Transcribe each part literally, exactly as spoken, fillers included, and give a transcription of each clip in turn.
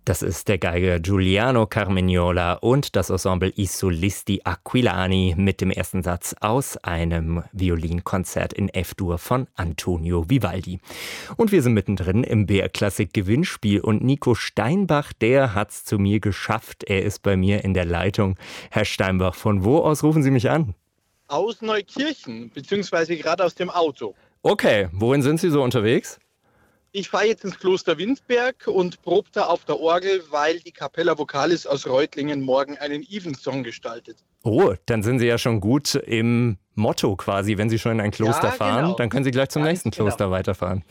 Das ist der Geiger Giuliano Carmignola und das Ensemble I Solisti Aquilani mit dem ersten Satz aus einem Violinkonzert in F-Dur von Antonio Vivaldi. Und wir sind mittendrin im B R-Klassik-Gewinnspiel und Nico Steinbach, der hat's zu mir geschafft. Er ist bei mir in der Leitung. Herr Steinbach, von wo aus rufen Sie mich an? Aus Neukirchen, beziehungsweise gerade aus dem Auto. Okay, wohin sind Sie so unterwegs? Ich fahre jetzt ins Kloster Winsberg und probe da auf der Orgel, weil die Capella Vocalis aus Reutlingen morgen einen Evensong gestaltet. Oh, dann sind Sie ja schon gut im Motto quasi, wenn Sie schon in ein Kloster Ja, fahren, genau. dann können Sie gleich zum Ganz nächsten genau. Kloster weiterfahren.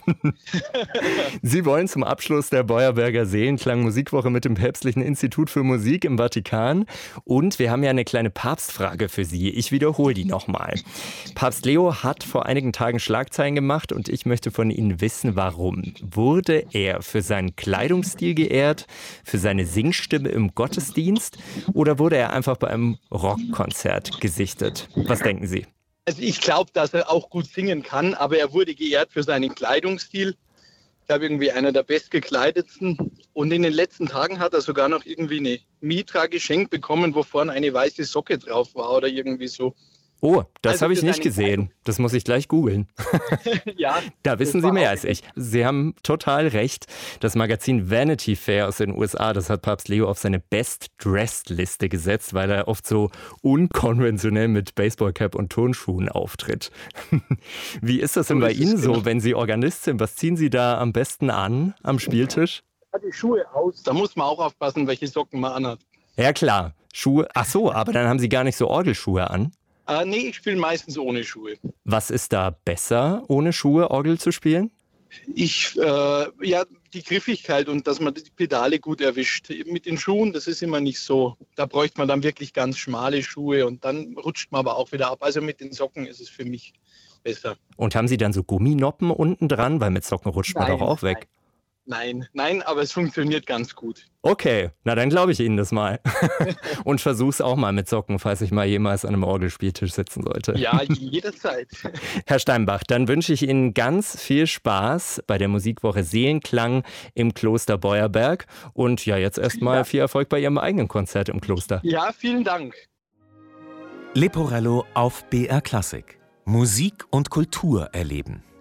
Sie wollen zum Abschluss der Beuerberger Seelenklang Musikwoche mit dem Päpstlichen Institut für Musik im Vatikan. Und wir haben ja eine kleine Papstfrage für Sie. Ich wiederhole die nochmal. Papst Leo hat vor einigen Tagen Schlagzeilen gemacht und ich möchte von Ihnen wissen, warum. Wurde er für seinen Kleidungsstil geehrt, für seine Singstimme im Gottesdienst oder wurde er einfach bei einem Rockkonzert gesichtet? Was denken Sie? Also ich glaube, dass er auch gut singen kann, aber er wurde geehrt für seinen Kleidungsstil. Ich glaube, irgendwie einer der bestgekleidetsten. Und in den letzten Tagen hat er sogar noch irgendwie eine Mitra geschenkt bekommen, wo vorne eine weiße Socke drauf war oder irgendwie so. Oh, das Also habe ich für nicht seine gesehen. Das muss ich gleich googeln. Ja, Da wissen das Sie war mehr auch als ich. Sie haben total recht. Das Magazin Vanity Fair aus den U S A, das hat Papst Leo auf seine Best-Dressed-Liste gesetzt, weil er oft so unkonventionell mit Baseballcap und Turnschuhen auftritt. Wie ist das denn So bei ist es, Ihnen so, genau. wenn Sie Organist sind? Was ziehen Sie da am besten an am Spieltisch? Hat die Schuhe aus. Da muss man auch aufpassen, welche Socken man anhat. Ja klar, Schuhe. Ach so, aber dann haben Sie gar nicht so Orgelschuhe an. Äh, nee, ich spiele meistens ohne Schuhe. Was ist da besser, ohne Schuhe Orgel zu spielen? Ich, äh, ja, die Griffigkeit und dass man die Pedale gut erwischt. Mit den Schuhen, das ist immer nicht so. Da bräuchte man dann wirklich ganz schmale Schuhe und dann rutscht man aber auch wieder ab. Also mit den Socken ist es für mich besser. Und haben Sie dann so Gumminoppen unten dran? Weil mit Socken rutscht man Nein, doch auch weg. Nein, nein, aber es funktioniert ganz gut. Okay, na dann glaube ich Ihnen das mal. Und versuch's auch mal mit Socken, falls ich mal jemals an einem Orgelspieltisch sitzen sollte. Ja, jederzeit. Herr Steinbach, dann wünsche ich Ihnen ganz viel Spaß bei der Musikwoche Seelenklang im Kloster Beuerberg. Und ja, jetzt erstmal Ja. viel Erfolg bei Ihrem eigenen Konzert im Kloster. Ja, vielen Dank. Leporello auf B R Klassik. Musik und Kultur erleben.